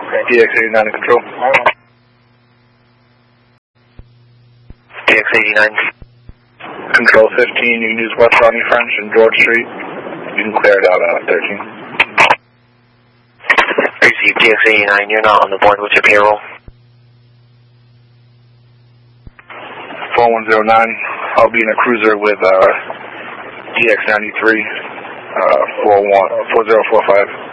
DX89 in control. DX89. Control 15, you can use West Rodney French and George Street. You can clear it out at 13. Receive DX89, you're not on the board. What's your payroll? 4109. I'll be in a cruiser with DX93, 4045.